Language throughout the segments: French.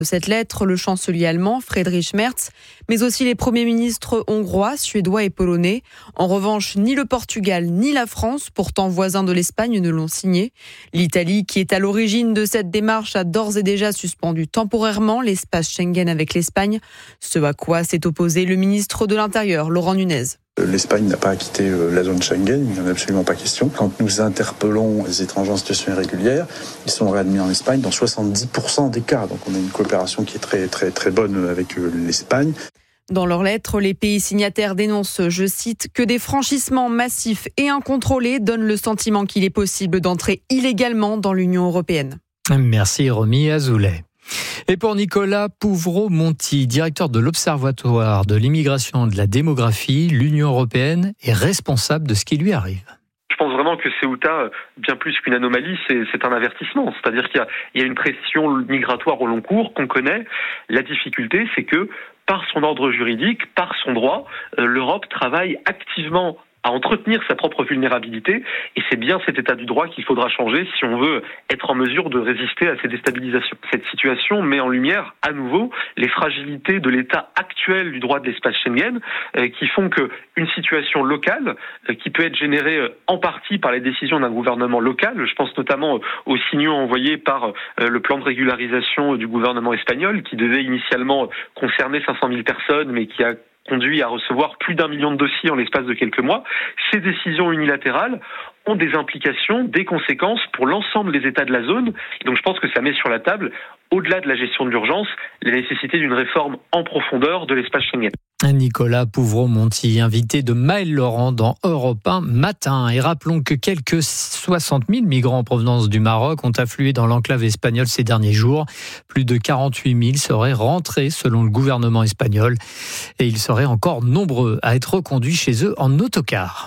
De cette lettre, le chancelier allemand Friedrich Merz, mais aussi les premiers ministres hongrois, suédois et polonais. En revanche, ni le Portugal ni la France, pourtant voisins de l'Espagne, ne l'ont signé. L'Italie, qui est à l'origine de cette démarche, a d'ores et déjà suspendu temporairement l'espace Schengen avec l'Espagne, ce à quoi s'est opposé le ministre de l'Intérieur, Laurent Nunez. L'Espagne n'a pas quitté la zone Schengen, il n'y en a absolument pas question. Quand nous interpellons les étrangers en situation irrégulière, ils sont réadmis en Espagne dans 70% des cas. Donc on a une coopération qui est très très très bonne avec l'Espagne. Dans leur lettre, les pays signataires dénoncent, je cite, que des franchissements massifs et incontrôlés donnent le sentiment qu'il est possible d'entrer illégalement dans l'Union européenne. Merci Romy Azoulay. Et pour Nicolas Pouvreau-Monti, directeur de l'Observatoire de l'immigration et de la démographie, l'Union européenne est responsable de ce qui lui arrive. Je pense vraiment que Ceuta, bien plus qu'une anomalie, c'est un avertissement. C'est-à-dire qu'il y a une pression migratoire au long cours qu'on connaît. La difficulté, c'est que par son ordre juridique, par son droit, l'Europe travaille activement à entretenir sa propre vulnérabilité, et c'est bien cet état du droit qu'il faudra changer si on veut être en mesure de résister à ces déstabilisations. Cette situation met en lumière à nouveau les fragilités de l'état actuel du droit de l'espace Schengen, qui font qu'une situation locale, qui peut être générée en partie par les décisions d'un gouvernement local, je pense notamment aux signaux envoyés par le plan de régularisation du gouvernement espagnol, qui devait initialement concerner 500 000 personnes, mais qui a conduit à recevoir plus d'1 million de dossiers en l'espace de quelques mois. Ces décisions unilatérales ont des implications, des conséquences pour l'ensemble des États de la zone. Et donc je pense que ça met sur la table, au-delà de la gestion de l'urgence, la nécessité d'une réforme en profondeur de l'espace Schengen. Nicolas Pouvreau-Monti, invité de Maël Laurent dans Europe 1 matin. Et rappelons que quelques 60 000 migrants en provenance du Maroc ont afflué dans l'enclave espagnole ces derniers jours. Plus de 48 000 seraient rentrés selon le gouvernement espagnol. Et ils seraient encore nombreux à être reconduits chez eux en autocar.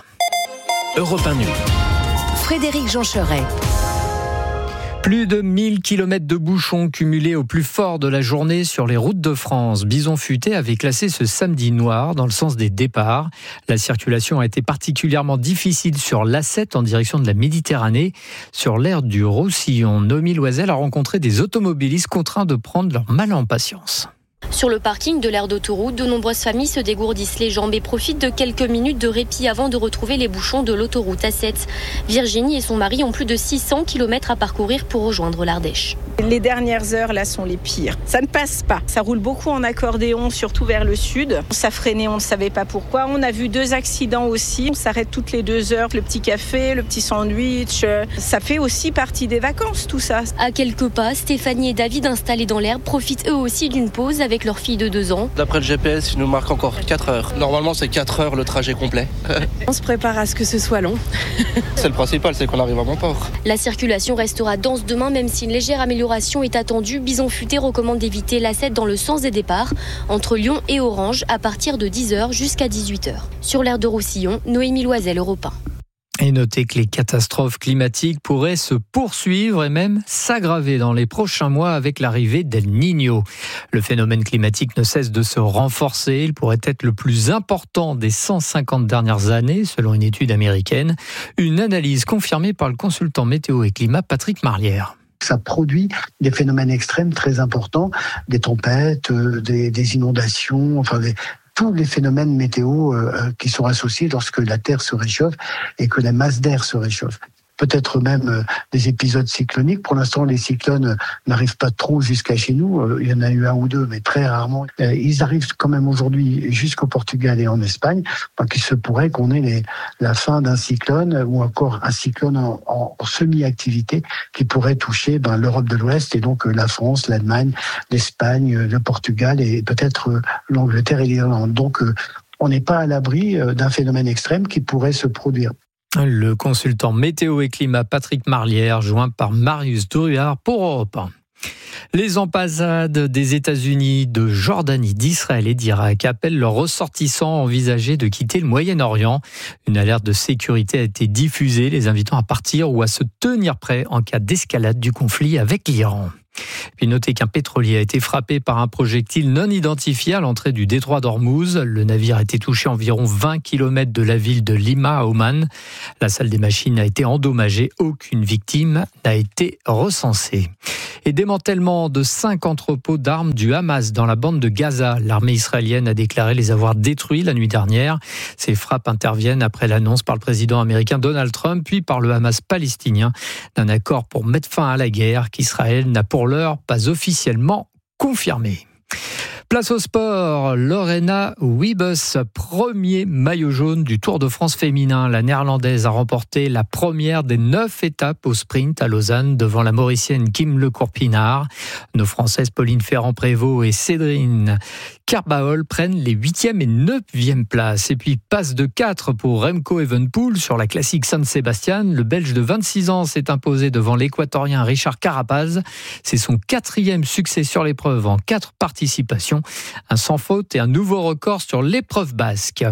Europe 1 News. Frédéric Jean-Cheret. Plus de 1000 km de bouchons cumulés au plus fort de la journée sur les routes de France. Bison Futé avait classé ce samedi noir dans le sens des départs. La circulation a été particulièrement difficile sur l'A7 en direction de la Méditerranée. Sur l'aire du Roussillon, Noémie Loisel a rencontré des automobilistes contraints de prendre leur mal en patience. Sur le parking de l'aire d'autoroute, de nombreuses familles se dégourdissent les jambes et profitent de quelques minutes de répit avant de retrouver les bouchons de l'autoroute A7. Virginie et son mari ont plus de 600 km à parcourir pour rejoindre l'Ardèche. Les dernières heures, là, sont les pires. Ça ne passe pas. Ça roule beaucoup en accordéon, surtout vers le sud. Ça freinait, on ne savait pas pourquoi. On a vu 2 accidents aussi. On s'arrête toutes les 2 heures. Le petit café, le petit sandwich. Ça fait aussi partie des vacances, tout ça. À quelques pas, Stéphanie et David, installés dans l'herbe, profitent eux aussi d'une pause avec leur fille de 2 ans. D'après le GPS, il nous marque encore 4 heures. Normalement, c'est 4 heures le trajet complet. On se prépare à ce que ce soit long. C'est le principal, c'est qu'on arrive à bon port. La circulation restera dense demain, même si une légère amélioration est attendue. Bison Futé recommande d'éviter l'A7 dans le sens des départs, entre Lyon et Orange, à partir de 10h jusqu'à 18h. Sur l'aire de Roussillon, Noémie Loisel, Europe 1. Et notez que les catastrophes climatiques pourraient se poursuivre et même s'aggraver dans les prochains mois avec l'arrivée d'El Niño. Le phénomène climatique ne cesse de se renforcer. Il pourrait être le plus important des 150 dernières années, selon une étude américaine. Une analyse confirmée par le consultant météo et climat Patrick Marlière. Ça produit des phénomènes extrêmes très importants, des tempêtes, des inondations, tous les phénomènes météo qui sont associés lorsque la Terre se réchauffe et que la masse d'air se réchauffe. Peut-être même des épisodes cycloniques. Pour l'instant, les cyclones n'arrivent pas trop jusqu'à chez nous. Il y en a eu 1 ou 2, mais très rarement. Ils arrivent quand même aujourd'hui jusqu'au Portugal et en Espagne. Donc, il se pourrait qu'on ait la fin d'un cyclone ou encore un cyclone en semi-activité qui pourrait toucher l'Europe de l'Ouest et donc la France, l'Allemagne, l'Espagne, le Portugal et peut-être l'Angleterre et l'Irlande. Donc, on n'est pas à l'abri d'un phénomène extrême qui pourrait se produire. Le consultant météo et climat Patrick Marlière, joint par Marius Drouillard pour Europe 1. Les ambassades des États-Unis, de Jordanie, d'Israël et d'Irak appellent leurs ressortissants à envisager de quitter le Moyen-Orient. Une alerte de sécurité a été diffusée, les invitant à partir ou à se tenir prêts en cas d'escalade du conflit avec l'Iran. Puis notez qu'un pétrolier a été frappé par un projectile non identifié à l'entrée du détroit d'Ormuz. Le navire a été touché environ 20 km de la ville de Lima à Oman. La salle des machines a été endommagée. Aucune victime n'a été recensée. Et démantèlement de 5 entrepôts d'armes du Hamas dans la bande de Gaza. L'armée israélienne a déclaré les avoir détruits la nuit dernière. Ces frappes interviennent après l'annonce par le président américain Donald Trump, puis par le Hamas palestinien, d'un accord pour mettre fin à la guerre qu'Israël n'a pour l'heure pas officiellement confirmé. Place au sport, Lorena Wiebes, premier maillot jaune du Tour de France féminin. La néerlandaise a remporté la première des 9 étapes au sprint à Lausanne devant la mauricienne Kim Lecourt-Pinard. Nos françaises Pauline Ferrand-Prévot et Cédrine Kerbaol prennent les 8e et 9e places. Et puis passe de 4 pour Remco Evenepoel sur la classique San Sebastian. Le Belge de 26 ans s'est imposé devant l'Équatorien Richard Carapaz. C'est son 4e succès sur l'épreuve en 4 participations. Un sans faute et un nouveau record sur l'épreuve basque.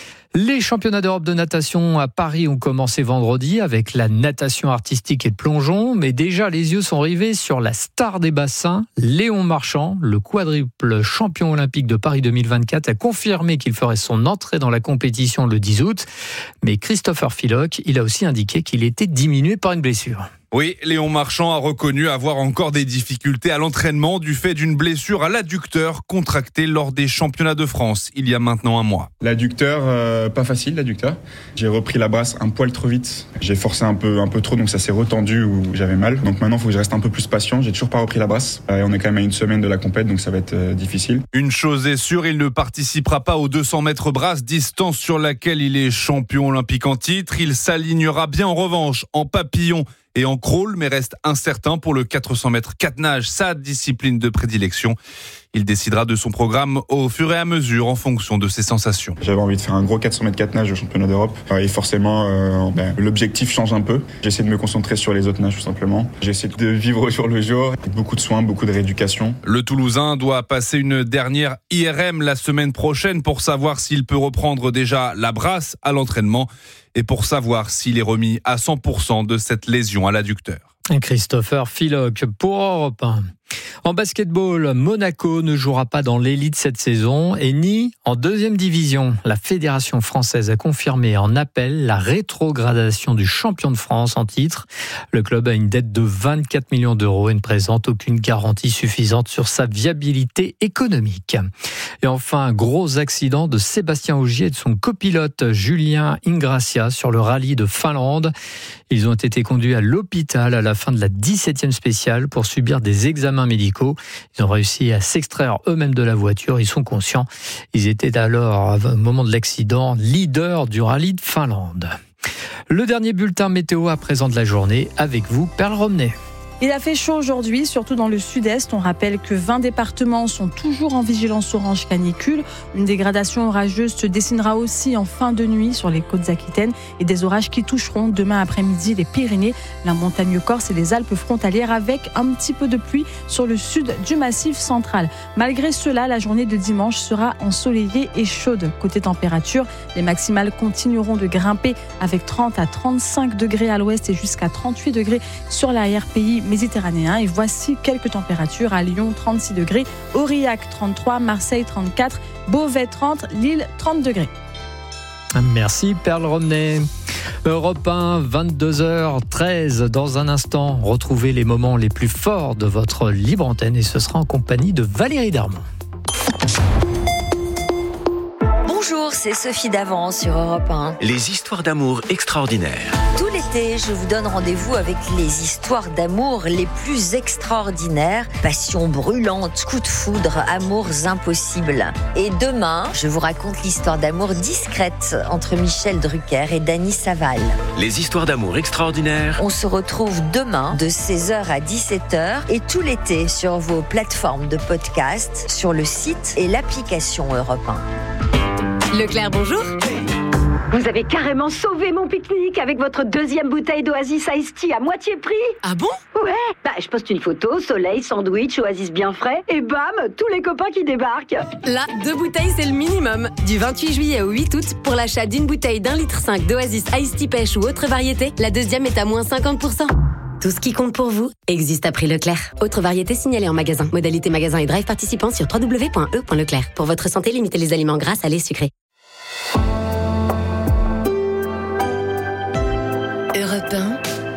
Les championnats d'Europe de natation à Paris ont commencé vendredi avec la natation artistique et le plongeon, mais déjà les yeux sont rivés sur la star des bassins, Léon Marchand. Le quadruple champion olympique de Paris 2024 a confirmé qu'il ferait son entrée dans la compétition le 10 août. Mais Christopher Philock, il a aussi indiqué qu'il était diminué par une blessure. Oui, Léon Marchand a reconnu avoir encore des difficultés à l'entraînement du fait d'une blessure à l'adducteur contractée lors des championnats de France il y a maintenant un mois. L'adducteur, pas facile l'adducteur. J'ai repris la brasse un poil trop vite. J'ai forcé un peu trop, donc ça s'est retendu où j'avais mal. Donc maintenant, il faut que je reste un peu plus patient. J'ai toujours pas repris la brasse. Et on est quand même à une semaine de la compète, donc ça va être difficile. Une chose est sûre, il ne participera pas aux 200 mètres brasse, distance sur laquelle il est champion olympique en titre. Il s'alignera bien en revanche en papillon et en crawl, mais reste incertain pour le 400 mètres 4 nages, sa discipline de prédilection. Il décidera de son programme au fur et à mesure en fonction de ses sensations. J'avais envie de faire un gros 400 mètres 4 nages au championnat d'Europe et forcément l'objectif change un peu. J'essaie de me concentrer sur les autres nages tout simplement. J'essaie de vivre au jour le jour, avec beaucoup de soins, beaucoup de rééducation. Le Toulousain doit passer une dernière IRM la semaine prochaine pour savoir s'il peut reprendre déjà la brasse à l'entraînement et pour savoir s'il est remis à 100% de cette lésion à l'adducteur. Christopher Philock pour Europe 1. En basketball, Monaco ne jouera pas dans l'élite cette saison et ni en deuxième division. La Fédération française a confirmé en appel la rétrogradation du champion de France en titre. Le club a une dette de 24 millions d'euros et ne présente aucune garantie suffisante sur sa viabilité économique. Et enfin, un gros accident de Sébastien Ogier et de son copilote Julien Ingrassia sur le rallye de Finlande. Ils ont été conduits à l'hôpital à la fin de la 17e spéciale pour subir des examens médicaux. Ils ont réussi à s'extraire eux-mêmes de la voiture. Ils sont conscients. Ils étaient alors, au moment de l'accident, leaders du rallye de Finlande. Le dernier bulletin météo à présent de la journée avec vous, Perle Romney. Il a fait chaud aujourd'hui, surtout dans le sud-est. On rappelle que 20 départements sont toujours en vigilance orange canicule. Une dégradation orageuse se dessinera aussi en fin de nuit sur les côtes aquitaines et des orages qui toucheront demain après-midi les Pyrénées, la montagne corse et les Alpes frontalières avec un petit peu de pluie sur le sud du massif central. Malgré cela, la journée de dimanche sera ensoleillée et chaude. Côté température, les maximales continueront de grimper avec 30 à 35 degrés à l'ouest et jusqu'à 38 degrés sur l'arrière-pays méditerranéen. Et voici quelques températures à Lyon, 36 degrés, Aurillac 33, Marseille 34, Beauvais 30, Lille 30 degrés. Merci Perle Romney. Europe 1, 22h13. Dans un instant, retrouvez les moments les plus forts de votre libre antenne et ce sera en compagnie de Valérie Darmon. Bonjour, c'est Sophie Davant sur Europe 1. Les histoires d'amour extraordinaires. Tout l'été, je vous donne rendez-vous avec les histoires d'amour les plus extraordinaires. Passion brûlante, coups de foudre, amours impossibles. Et demain, je vous raconte l'histoire d'amour discrète entre Michel Drucker et Dany Saval. Les histoires d'amour extraordinaires. On se retrouve demain de 16h à 17h et tout l'été sur vos plateformes de podcast, sur le site et l'application Europe 1. Leclerc, bonjour. Vous avez carrément sauvé mon pique-nique avec votre deuxième bouteille d'Oasis Iced Tea à moitié prix. Ah bon? Ouais, je poste une photo, soleil, sandwich, Oasis bien frais, et bam, tous les copains qui débarquent. Là, 2 bouteilles, c'est le minimum. Du 28 juillet au 8 août, pour l'achat d'une bouteille d'1,5 litre d'Oasis Iced Tea pêche ou autre variété, la deuxième est à moins 50%. Tout ce qui compte pour vous existe à prix Leclerc. Autre variété signalée en magasin. Modalité magasin et drive participants sur www.e.leclerc. Pour votre santé, limitez les aliments gras, salés, sucrés. Europe 1.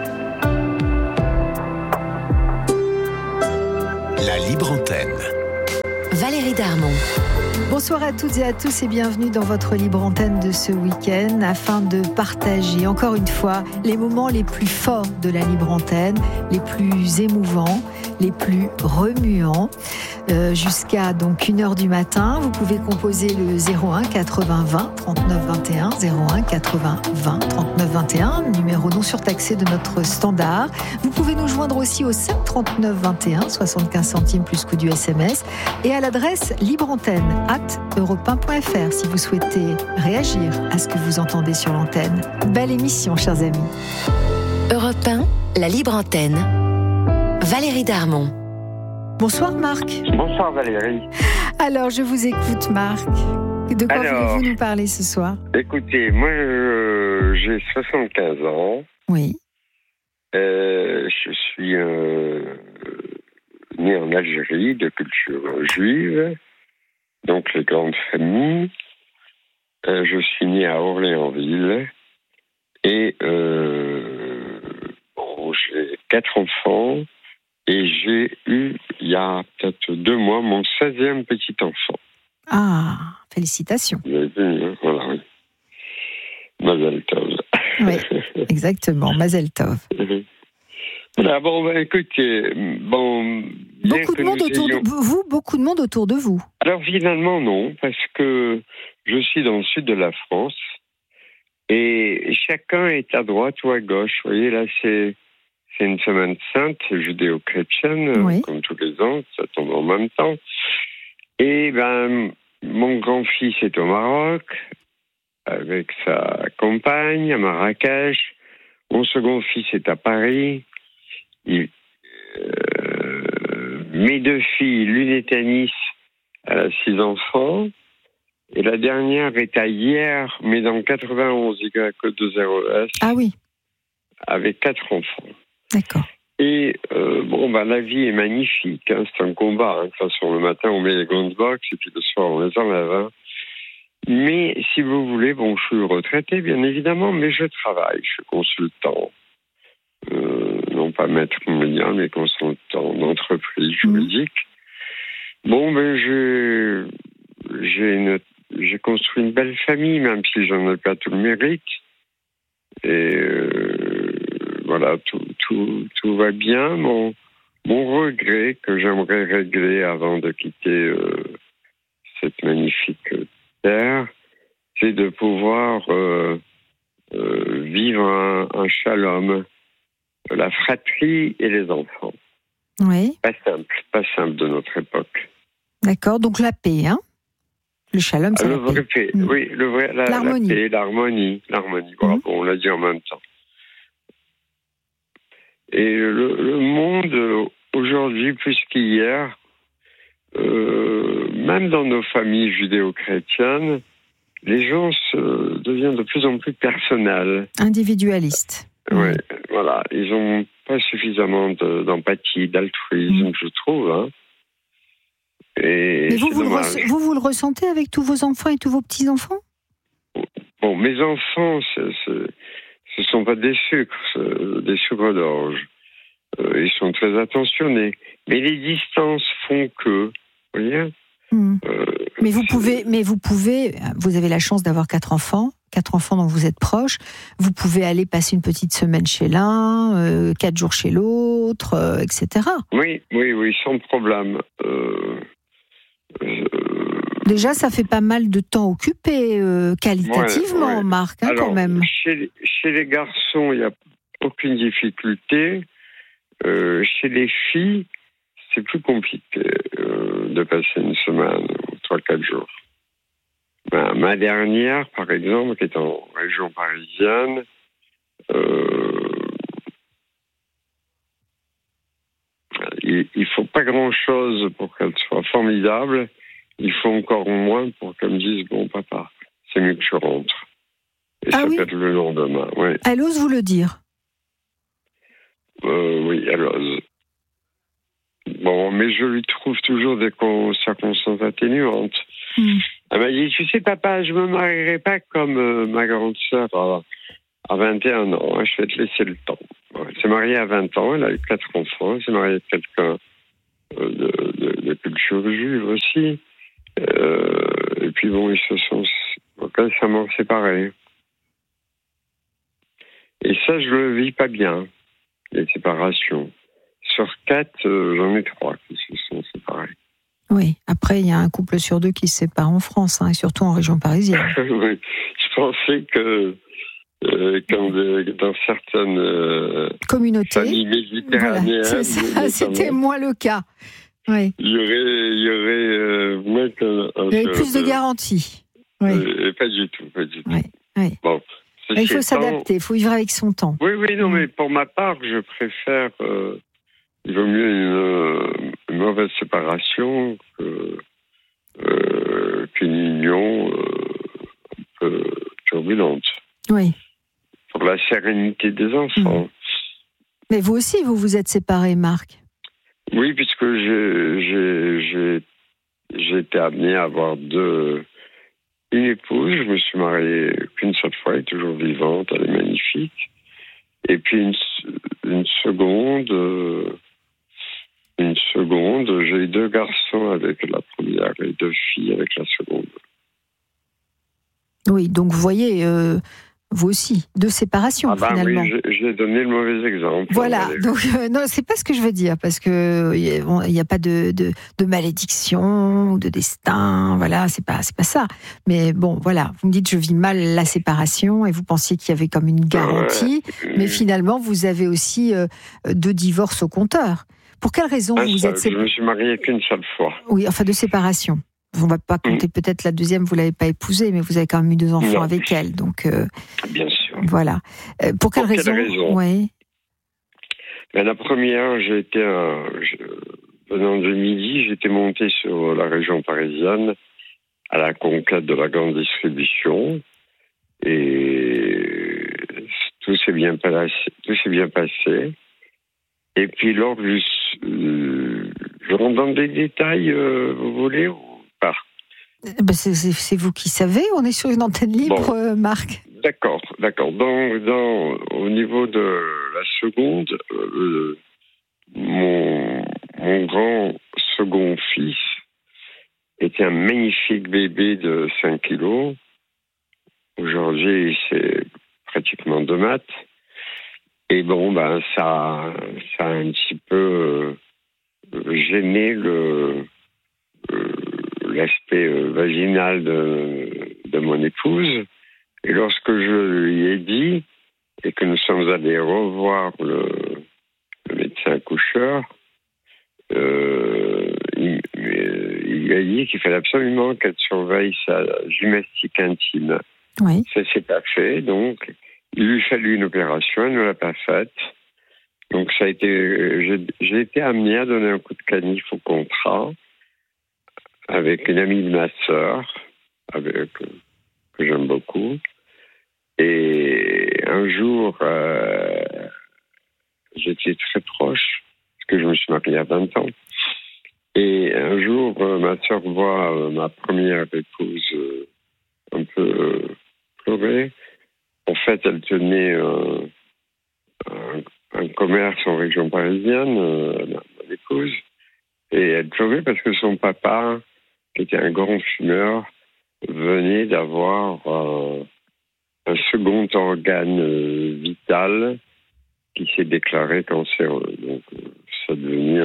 La libre antenne. Valérie Darmon. Bonsoir à toutes et à tous et bienvenue dans votre libre antenne de ce week-end afin de partager encore une fois les moments les plus forts de la libre antenne, les plus émouvants, les plus remuants. Jusqu'à donc 1h du matin, vous pouvez composer le 01 80 20 39 21, 01 80 20 39 21, numéro non surtaxé de notre standard. Vous pouvez nous joindre aussi au 7 39 21, 75 centimes plus coût du SMS, et à l'adresse libreantenne@europe1.fr si vous souhaitez réagir à ce que vous entendez sur l'antenne. Belle émission, chers amis. Europe 1, la libre antenne. Valérie Darmon. Bonsoir Marc. Bonsoir Valérie. Alors je vous écoute Marc. De quoi voulez-vous nous parler ce soir ? Écoutez, moi j'ai 75 ans. Oui. Je suis né en Algérie de culture juive, donc les grandes familles. Je suis né à Orléansville et j'ai 4 enfants. Et j'ai eu, il y a peut-être 2 mois, mon 16e petit enfant. Ah, félicitations. Vous avez vu, hein, voilà, oui. Mazel Tov. Oui, exactement, Mazel Tov. Voilà, bon, écoutez, beaucoup de monde autour de vous, beaucoup de monde autour de vous. Alors finalement, non, parce que je suis dans le sud de la France et chacun est à droite ou à gauche. Vous voyez, là, c'est une semaine sainte, judéo-chrétienne, oui. Comme tous les ans, ça tombe en même temps. Et mon grand-fils est au Maroc, avec sa compagne, à Marrakech. Mon second fils est à Paris. Mes 2 filles, l'une est à Nice, elle a 6 enfants. Et la dernière est à Hier, mais dans 91 Y20S. Ah oui. Avec 4 enfants. D'accord. Et la vie est magnifique. Hein, c'est un combat. De toute façon, le matin, on met les gants de boxe et puis le soir, on les enlève. Hein. Mais si vous voulez, je suis retraité, bien évidemment, mais je travaille. Je suis consultant. Non pas maître médian, mais consultant d'entreprise juridique. J'ai construit une belle famille, même si j'en ai pas tout le mérite. Et voilà, tout va bien. Mon regret que j'aimerais régler avant de quitter cette magnifique terre, c'est de pouvoir vivre un shalom, la fratrie et les enfants. Oui. Pas simple de notre époque. D'accord, donc la paix, hein ? Le shalom, c'est la paix. Oui, l'harmonie. La paix, l'harmonie. Voilà, on l'a dit en même temps. Et le monde, aujourd'hui, plus qu'hier, même dans nos familles judéo-chrétiennes, les gens deviennent de plus en plus personnels. Individualistes. Oui, voilà. Ils n'ont pas suffisamment d'empathie, d'altruisme, je trouve. Hein. Mais vous le ressentez avec tous vos enfants et tous vos petits-enfants ? Bon, mes enfants, ce sont pas des sucres d'orge. Ils sont très attentionnés. Mais les distances font que, vous voyez. Mais vous avez la chance d'avoir 4 enfants dont vous êtes proches. Vous pouvez aller passer une petite semaine chez l'un, 4 jours chez l'autre, etc. Oui, sans problème. Déjà, ça fait pas mal de temps occupé, qualitativement, Marc, alors, quand même. Chez les garçons, il n'y a aucune difficulté. Chez les filles, c'est plus compliqué de passer une semaine ou 3-4 jours. Ma dernière, par exemple, qui est en région parisienne, il ne faut pas grand-chose pour qu'elle soit formidable. Il faut encore moins pour qu'elle me dise « Bon, papa, c'est mieux que tu rentres. » Et ça peut être le lendemain. Ouais. Elle ose vous le dire? Oui, à Lozes. Bon, mais je lui trouve toujours des circonstances atténuantes. Elle m'a dit, tu sais, papa, je me marierai pas comme ma grande sœur à 21 ans. Je vais te laisser le temps. Elle s'est mariée à 20 ans, elle a eu 4 enfants. Elle s'est mariée avec quelqu'un de culture juive aussi. Et puis bon, ils se sont récemment séparés. Et ça, je le vis pas bien, les séparations. Sur 4, j'en ai 3 qui se sont séparés. Oui, après, il y a un couple sur 2 qui se sépare en France, et surtout en région parisienne. Oui, je pensais que dans certaines communautés, familles méditerranéennes, voilà, c'était moins le cas. Oui. Il y aurait il y avait plus de garanties. Oui. Pas du tout. Oui. Oui. Bon, il faut s'adapter, il faut vivre avec son temps. Oui, non, mais pour ma part, je préfère. Il vaut mieux une mauvaise séparation qu'une union un peu turbulente. Oui. Pour la sérénité des enfants. Mais vous aussi, vous vous êtes séparés, Marc. Oui, puisque j'ai été amené à avoir une épouse. Je me suis marié qu'une seule fois, elle est toujours vivante, elle est magnifique. Et puis une seconde, j'ai eu 2 garçons avec la première et 2 filles avec la seconde. Oui, donc vous voyez, vous aussi, 2 séparations finalement. Oui, j'ai donné le mauvais exemple. Voilà, donc non, c'est pas ce que je veux dire, parce que il n'y a pas de malédiction ou de destin, voilà, c'est pas ça. Mais bon, voilà, vous me dites je vis mal la séparation et vous pensiez qu'il y avait comme une garantie, mais finalement vous avez aussi 2 divorces au compteur. Pour quelle raison vous vous êtes séparés ? Je me suis marié qu'une seule fois. Oui, enfin de séparation. On ne va pas compter peut-être la deuxième, vous ne l'avez pas épousée, mais vous avez quand même eu 2 enfants avec elle. Donc, bien sûr. Voilà. Pour quelle raison oui. La première, venant de midi, j'étais monté sur la région parisienne à la conquête de la grande distribution. Et tout s'est bien passé. Et puis, lors du... je rentre dans des détails, vous voulez ou pas ? C'est vous qui savez, on est sur une antenne libre, Marc. D'accord. Au niveau de la seconde, mon grand second fils était un magnifique bébé de 5 kilos. Aujourd'hui, c'est pratiquement 2 maths. Et bon, ça a un petit peu gêné l'aspect vaginal de mon épouse. Et lorsque je lui ai dit, et que nous sommes allés revoir le médecin accoucheur, il lui a dit qu'il fallait absolument qu'elle surveille sa gymnastique intime. Oui. Ça s'est pas fait, donc il lui fallut une opération, elle ne l'a pas faite. Donc j'ai été amené à donner un coup de canif au contrat avec une amie de ma sœur, que j'aime beaucoup. Et un jour, j'étais très proche, parce que je me suis marié à 20 ans. Et un jour, ma sœur voit ma première épouse un peu pleurer. En fait, elle tenait un commerce en région parisienne, mon épouse, et elle pleurait parce que son papa, qui était un grand fumeur, venait d'avoir un second organe vital qui s'est déclaré cancéreux. Donc, ça a devenu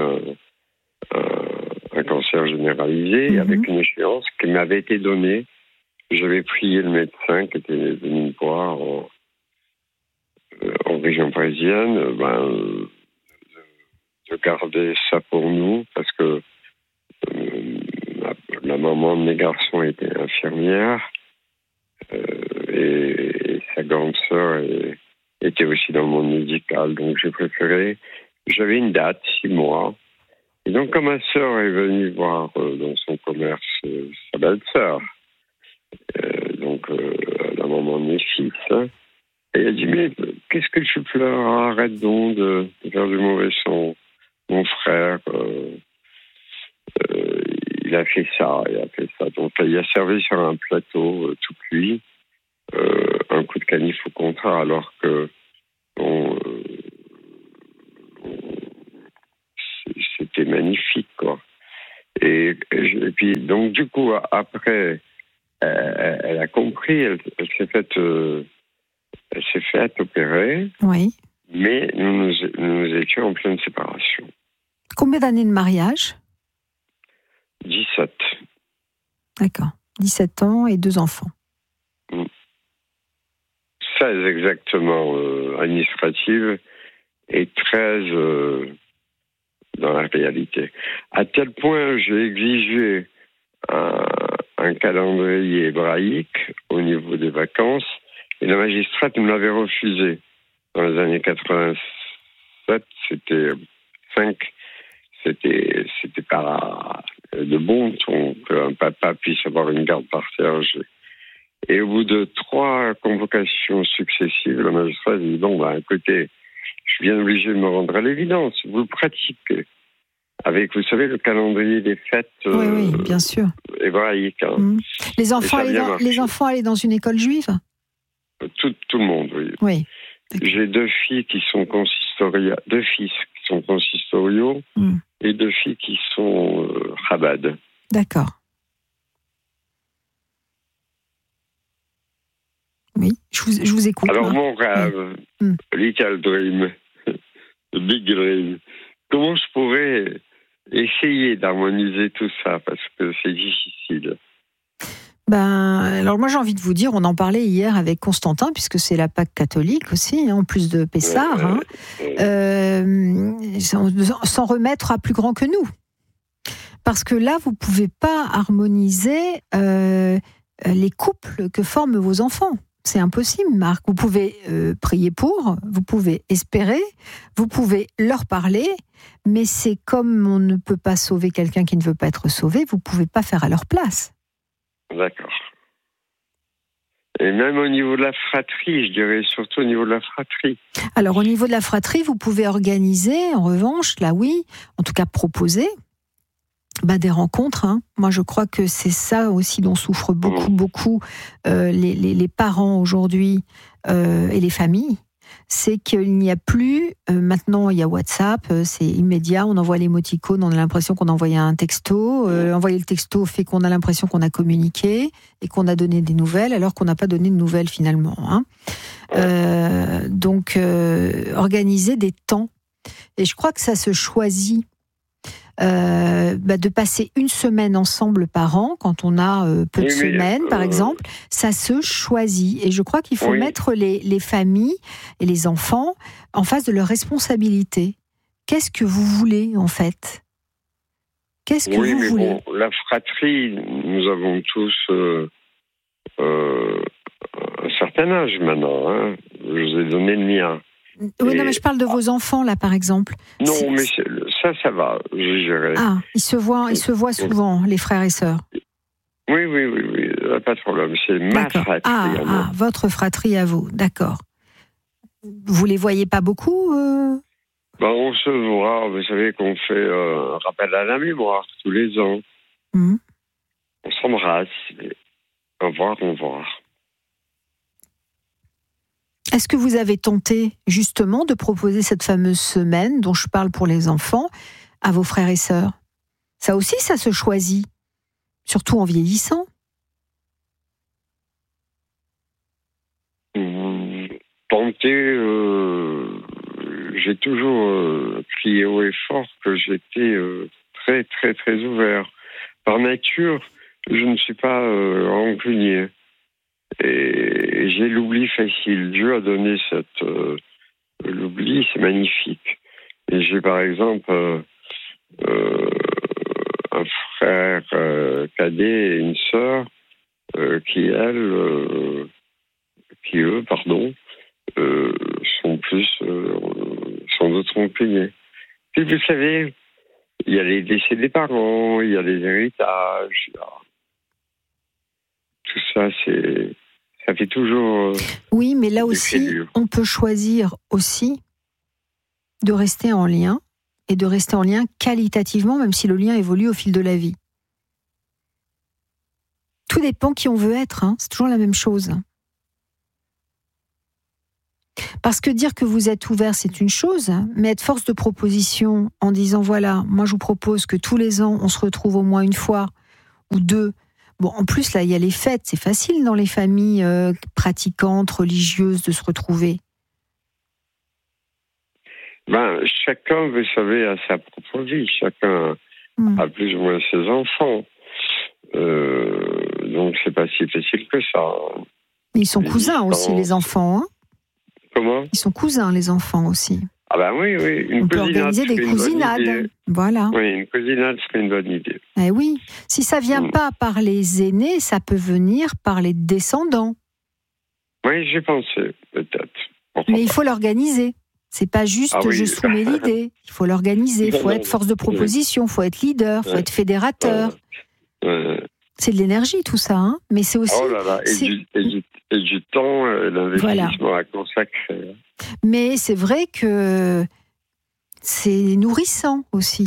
un cancer généralisé avec une échéance qui m'avait été donnée. J'avais prié le médecin qui était venu me voir en région parisienne de garder ça pour nous parce que la maman de mes garçons était infirmière et sa grande sœur était aussi dans le monde médical. Donc j'ai préféré... J'avais une date, 6 mois. Et donc quand ma sœur est venue voir dans son commerce sa belle-sœur, donc la maman de mes fils, et a dit, mais qu'est-ce que tu pleures? Arrête donc de faire du mauvais son. Mon frère, il a fait ça. Donc, il a servi sur un plateau tout cuit, un coup de canif au contraire, alors que c'était magnifique, quoi. Et puis, donc, du coup, après, elle a compris, elle s'est faite opérer. Oui. Mais nous étions en pleine séparation. Combien d'années de mariage? 17. D'accord. 17 ans et 2 enfants. 16 exactement administratives et 13 dans la réalité. À tel point, j'ai exigé un calendrier hébraïque au niveau des vacances et la magistrate me l'avait refusé. Dans les années 87, c'était pas de bon ton qu'un papa puisse avoir une garde partagée. Et au bout de 3 convocations successives, la magistrate dit, écoutez, je suis bien obligé de me rendre à l'évidence. Vous le pratiquez. Avec, vous savez, le calendrier des fêtes oui, bien sûr. Hébraïques. Les enfants allaient dans une école juive? Tout le monde, oui. Oui. J'ai 2 filles qui sont consistoriales, 2 fils qui sont consistoriaux et 2 filles qui sont Chabad. D'accord. Oui, je vous écoute. Alors, mon rêve, Little Dream, the Big Dream, comment je pourrais essayer d'harmoniser tout ça, parce que c'est difficile. Alors moi j'ai envie de vous dire, on en parlait hier avec Constantin, puisque c'est la Pâque catholique aussi, en plus de Pessah, s'en remettre à plus grand que nous. Parce que là, vous ne pouvez pas harmoniser les couples que forment vos enfants. C'est impossible, Marc. Vous pouvez prier pour, vous pouvez espérer, vous pouvez leur parler, mais c'est comme on ne peut pas sauver quelqu'un qui ne veut pas être sauvé, vous ne pouvez pas faire à leur place. D'accord. Et même au niveau de la fratrie, je dirais surtout au niveau de la fratrie. Alors au niveau de la fratrie, vous pouvez organiser, en revanche, là oui, en tout cas proposer, des rencontres. Moi je crois que c'est ça aussi dont souffrent beaucoup les parents aujourd'hui et les familles. C'est qu'il n'y a plus, maintenant il y a WhatsApp, c'est immédiat, on envoie l'émoticône, on a l'impression qu'on a envoyé un texto, envoyer le texto fait qu'on a l'impression qu'on a communiqué et qu'on a donné des nouvelles alors qu'on n'a pas donné de nouvelles finalement. Donc organiser des temps, et je crois que ça se choisit. De passer une semaine ensemble par an, quand on a peu de semaines, par exemple, ça se choisit. Et je crois qu'il faut mettre les familles et les enfants en face de leurs responsabilités. Qu'est-ce que vous voulez, en fait? Qu'est-ce que vous voulez? La fratrie, nous avons tous un certain âge maintenant. Je vous ai donné le mien. Oui, non, mais je parle de vos enfants, là, par exemple. Non, mais ça va, je dirais. Ah, ils se voient souvent, les frères et sœurs. Oui, pas de problème. C'est ma fratrie. Votre fratrie à vous, d'accord. Vous les voyez pas beaucoup On se voit, vous savez qu'on fait un rappel à la mémoire tous les ans. On s'embrasse. Au revoir. Est-ce que vous avez tenté justement de proposer cette fameuse semaine dont je parle pour les enfants à vos frères et sœurs? Ça aussi, ça se choisit, surtout en vieillissant. Tenter, j'ai toujours crié haut et fort que j'étais très, très, très ouvert. Par nature, je ne suis pas rancunier. Et j'ai l'oubli facile. Dieu a donné l'oubli, c'est magnifique. Et j'ai par exemple un frère cadet et une sœur qui eux, sont plus sans doute rancuniers. Puis vous savez, il y a les décès des parents, il y a les héritages, tout ça c'est ça fait toujours... oui, mais là aussi, on peut choisir aussi de rester en lien, et de rester en lien qualitativement, même si le lien évolue au fil de la vie. Tout dépend qui on veut être, hein. C'est toujours la même chose. Parce que dire que vous êtes ouvert, c'est une chose, mais être force de proposition en disant, voilà, moi je vous propose que tous les ans, on se retrouve au moins une fois ou deux. Bon, en plus, là, il y a les fêtes, c'est facile dans les familles pratiquantes, religieuses, de se retrouver. Chacun, vous savez, a sa propre vie. Chacun a plus ou moins ses enfants. Donc, c'est pas si facile que ça. Ils sont cousins aussi, les enfants. Hein. Comment ? Ils sont cousins, les enfants aussi. Ah ben oui. On peut organiser des cousinades. Voilà. Oui, une cousinade serait une bonne idée. Eh oui. Si ça vient pas par les aînés, ça peut venir par les descendants. Oui, j'ai pensé, peut-être. Mais il faut l'organiser. C'est pas juste je soumets l'idée. Il faut l'organiser. Il faut être force de proposition. Il faut être leader. Il faut être fédérateur. C'est de l'énergie, tout ça. Hein, mais c'est aussi... Oh là là, et du temps, l'investissement à consacrer. Mais c'est vrai que c'est nourrissant aussi.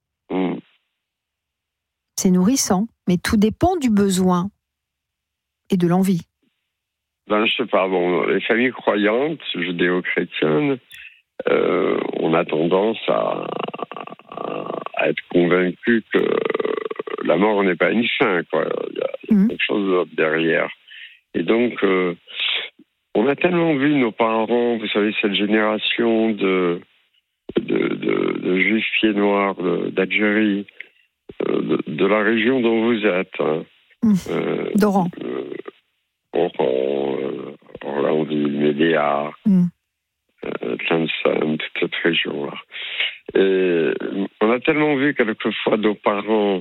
C'est nourrissant. Mais tout dépend du besoin et de l'envie. Je sais pas. Bon, les familles croyantes, judéo-chrétiennes, on a tendance à être convaincus que la mort n'est pas une fin, quoi. Il y a quelque chose derrière. Et donc, on a tellement vu nos parents, vous savez, cette génération de juifs pieds noirs d'Algérie, de la région dont vous êtes. Hein. D'Oran. Orlandville, Médéa, Tlemcen, toute cette région-là. Et on a tellement vu quelquefois nos parents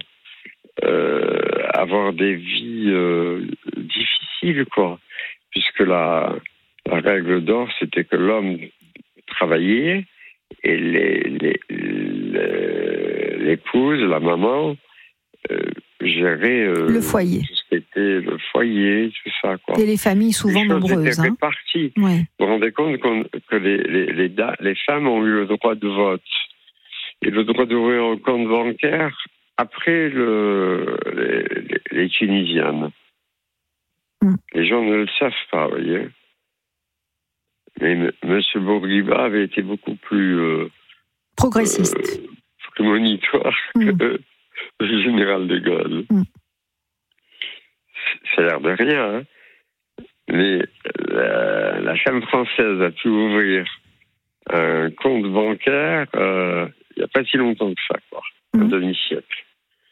avoir des vies difficiles, quoi. Puisque la règle d'or, c'était que l'homme travaillait et l'épouse, la maman, gérait le foyer. Tout ce qui était le foyer, tout ça, quoi. Et les familles souvent nombreuses. Étaient réparties. Ouais. Vous vous rendez compte que les femmes ont eu le droit de vote et le droit d'ouvrir un compte bancaire après les Tunisiennes. Les gens ne le savent pas, vous voyez. Mais M. Bourguiba avait été beaucoup plus... progressiste. Prémonitoire que le général de Gaulle. Ça a l'air de rien, hein. Mais la femme française a pu ouvrir un compte bancaire il n'y a pas si longtemps que ça, quoi. Un demi-siècle.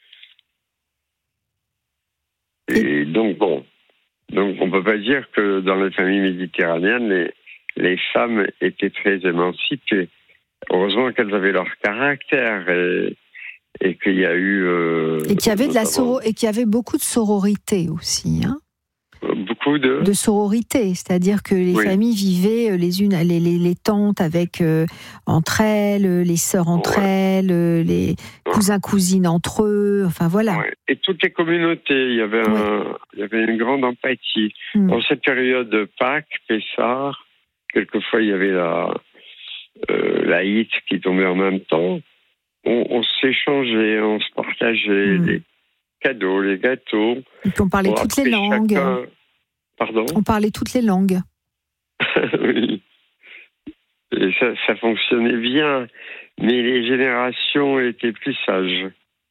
Et donc, bon... Donc, on ne peut pas dire que dans les familles méditerranéennes, les femmes étaient très émancipées. Heureusement qu'elles avaient leur caractère et qu'il y a eu... et qu'il y avait et qu'il y avait beaucoup de sororité aussi, hein. Beaucoup de sororité, c'est-à-dire que les familles vivaient les tantes avec entre elles, les sœurs entre elles, les cousins cousines entre eux, enfin voilà. Et toutes les communautés, il y avait une grande empathie. Dans cette période de Pâques, Pessah, quelquefois il y avait la Hit qui tombait en même temps. On s'échangeait, on se partageait les cadeaux, les gâteaux. Et puis on parlait toutes les langues. Pardon ? On parlait toutes les langues. Oui. Et ça fonctionnait bien, mais les générations étaient plus sages.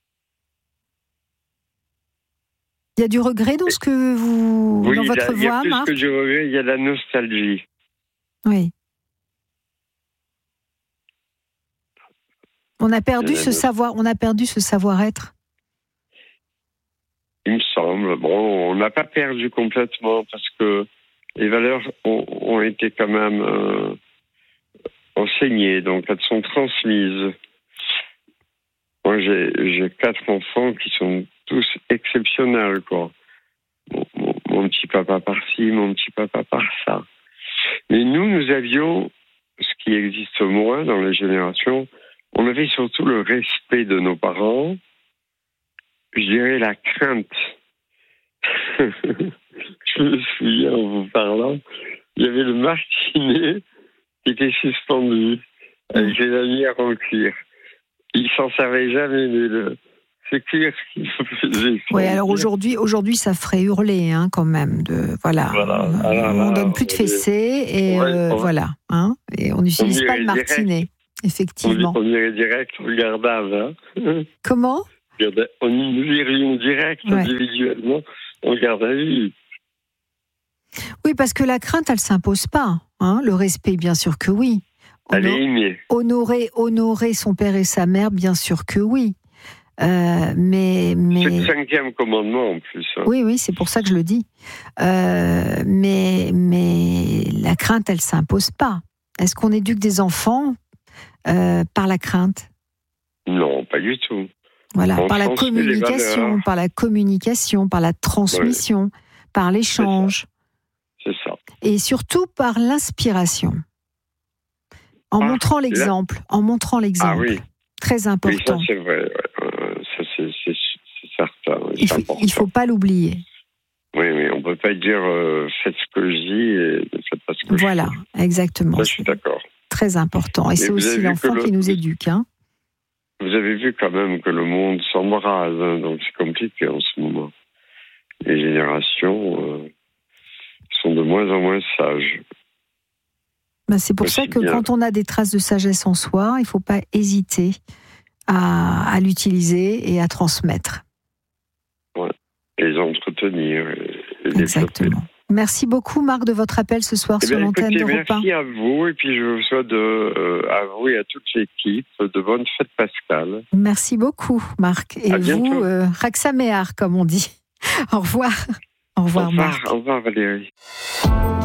Il y a du regret dans ce que vous... dans votre voix, Marc ? Il y a plus que du regret, il y a la nostalgie. Oui. On a perdu ce savoir-être. Il me semble. Bon, on n'a pas perdu complètement parce que les valeurs ont été quand même enseignées, donc elles sont transmises. Moi, j'ai 4 enfants qui sont tous exceptionnels, quoi. Mon petit papa par-ci, mon petit papa par-ça. Mais nous avions, ce qui existe moins dans les générations, on avait surtout le respect de nos parents, je dirais la crainte. je me souviens en vous parlant, il y avait le martinet qui était suspendu avec les lanières en cuir. Il s'en servait jamais, mais c'est cuir qui me faisait. Oui, alors aujourd'hui, ça ferait hurler, hein, quand même. On donne plus de fessées et voilà. Hein, et on n'utilise pas le martinet, effectivement. On irait direct au gardage. Hein. Comment ? On irions direct, individuellement, en garde à vue. Oui, parce que la crainte, elle s'impose pas. Hein. Le respect, bien sûr que oui. Honorer son père et sa mère, bien sûr que oui. Mais c'est le 5e commandement en plus. Hein. Oui, c'est pour ça que je le dis. Mais la crainte, elle s'impose pas. Est-ce qu'on éduque des enfants par la crainte ? Non, pas du tout. Voilà, par la communication, par la transmission, par l'échange. C'est ça. Et surtout par l'inspiration. En montrant l'exemple. Ah oui. Très important. Oui, ça c'est vrai. Ça c'est certain. Il ne faut pas l'oublier. Oui, mais on ne peut pas dire faites ce que je dis et ne faites pas ce que je dis. Voilà, exactement. Ça, je suis d'accord. Très important. Et c'est aussi l'enfant qui nous éduque. Hein. Vous avez vu quand même que le monde s'embrase, hein, donc c'est compliqué en ce moment. Les générations sont de moins en moins sages. C'est pour ça que quand on a des traces de sagesse en soi, il ne faut pas hésiter à l'utiliser et à transmettre. Ouais. Et les entretenir. Et exactement. Merci beaucoup, Marc, de votre appel ce soir sur l'antenne d'Europe 1. Merci à vous, et puis je vous souhaite à vous et à toute l'équipe de bonnes fêtes pascales. Merci beaucoup, Marc. Et vous, Raksaméar, comme on dit. Au revoir. Au revoir, Marc. Au revoir, Valérie.